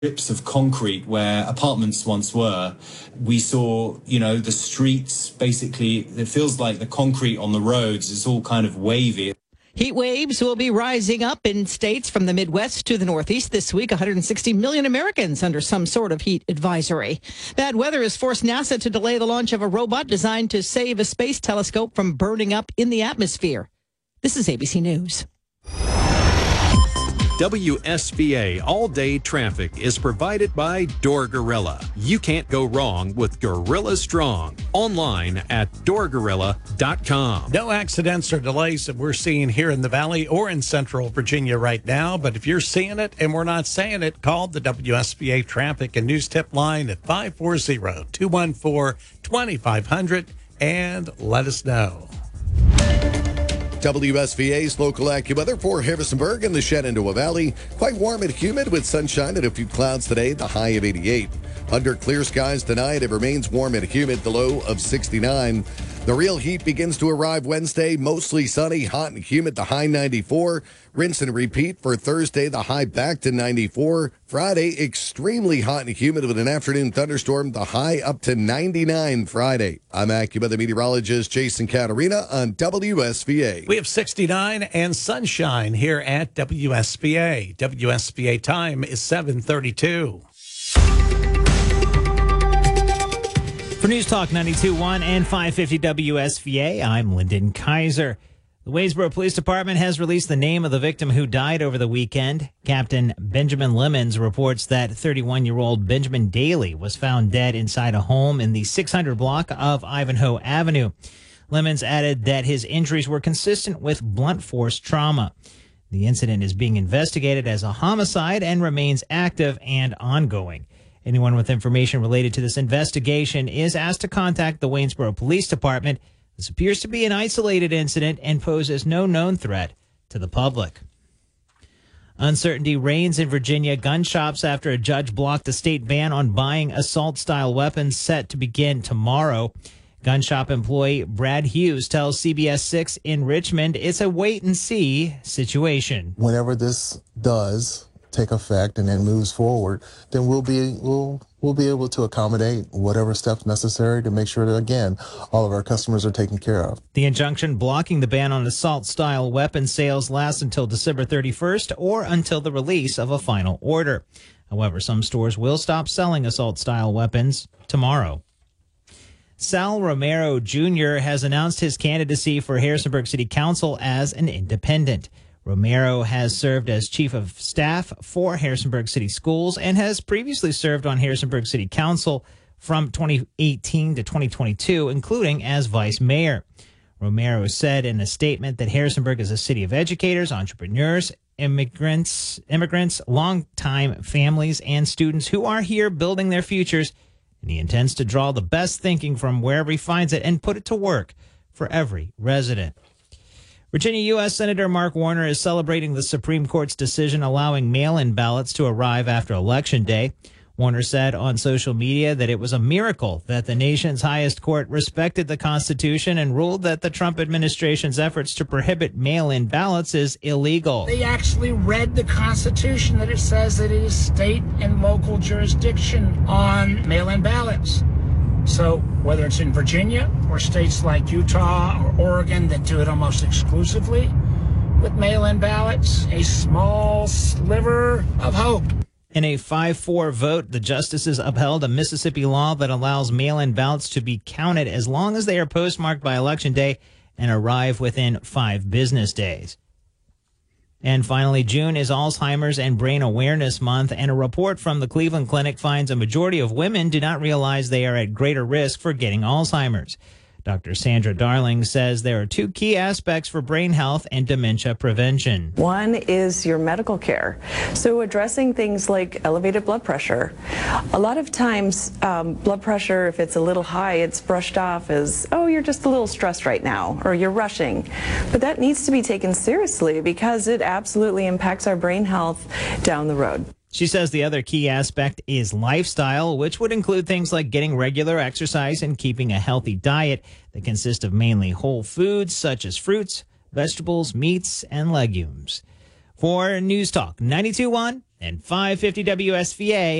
strips of concrete where apartments once were. We saw, the streets, basically, it feels like the concrete on the roads is all kind of wavy. Heat waves will be rising up in states from the Midwest to the Northeast this week. 160 million Americans under some sort of heat advisory. Bad weather has forced NASA to delay the launch of a robot designed to save a space telescope from burning up in the atmosphere. This is ABC News. WSVA all-day traffic is provided by Door Gorilla. You can't go wrong with Gorilla Strong. Online at doorgorilla.com. No accidents or delays that we're seeing here in the Valley or in Central Virginia right now. But if you're seeing it and we're not saying it, call the WSVA traffic and news tip line at 540-214-2500 and let us know. WSVA's local AccuWeather for Harrisonburg and the Shenandoah Valley. Quite warm and humid with sunshine and a few clouds today, the high of 88. Under clear skies tonight, it remains warm and humid, the low of 69. The real heat begins to arrive Wednesday, mostly sunny, hot and humid, the high 94. Rinse and repeat for Thursday, the high back to 94. Friday, extremely hot and humid with an afternoon thunderstorm, the high up to 99 Friday. I'm AccuWeather meteorologist Jason Caterina on WSVA. We have 69 and sunshine here at WSVA. WSVA time is 7:32. For News Talk 92.1 and 550 WSVA, I'm Lyndon Kaiser. The Waynesboro Police Department has released the name of the victim who died over the weekend. Captain Benjamin Lemons reports that 31-year-old Benjamin Daly was found dead inside a home in the 600 block of Ivanhoe Avenue. Lemons added that his injuries were consistent with blunt force trauma. The incident is being investigated as a homicide and remains active and ongoing. Anyone with information related to this investigation is asked to contact the Waynesboro Police Department. This appears to be an isolated incident and poses no known threat to the public. Uncertainty reigns in Virginia gun shops after a judge blocked a state ban on buying assault-style weapons set to begin tomorrow. Gun shop employee Brad Hughes tells CBS 6 in Richmond it's a wait-and-see situation. Whenever this does take effect and then moves forward, then we'll be able to accommodate whatever steps necessary to make sure that, again, all of our customers are taken care of. The injunction blocking the ban on assault-style weapon sales lasts until December 31st or until the release of a final order. However, some stores will stop selling assault-style weapons tomorrow. Sal Romero Jr. has announced his candidacy for Harrisonburg City Council as an independent. Romero has served as chief of staff for Harrisonburg City Schools and has previously served on Harrisonburg City Council from 2018 to 2022, including as vice mayor. Romero said in a statement that Harrisonburg is a city of educators, entrepreneurs, immigrants, longtime families, and students who are here building their futures, and he intends to draw the best thinking from wherever he finds it and put it to work for every resident. Virginia U.S. Senator Mark Warner is celebrating the Supreme Court's decision allowing mail-in ballots to arrive after Election Day. Warner said on social media that it was a miracle that the nation's highest court respected the Constitution and ruled that the Trump administration's efforts to prohibit mail-in ballots is illegal. They actually read the Constitution, that it says that it is state and local jurisdiction on mail-in ballots. So whether it's in Virginia or states like Utah or Oregon that do it almost exclusively with mail-in ballots, a small sliver of hope. In a 5-4 vote, the justices upheld a Mississippi law that allows mail-in ballots to be counted as long as they are postmarked by Election Day and arrive within 5 business days. And finally, June is Alzheimer's and Brain Awareness Month, and a report from the Cleveland Clinic finds a majority of women do not realize they are at greater risk for getting Alzheimer's. Dr. Sandra Darling says there are 2 key aspects for brain health and dementia prevention. One is your medical care. So addressing things like elevated blood pressure. A lot of times blood pressure, if it's a little high, it's brushed off as, oh, you're just a little stressed right now, or you're rushing. But that needs to be taken seriously because it absolutely impacts our brain health down the road. She says the other key aspect is lifestyle, which would include things like getting regular exercise and keeping a healthy diet that consists of mainly whole foods such as fruits, vegetables, meats, and legumes. For News Talk 92.1 and 550 WSVA.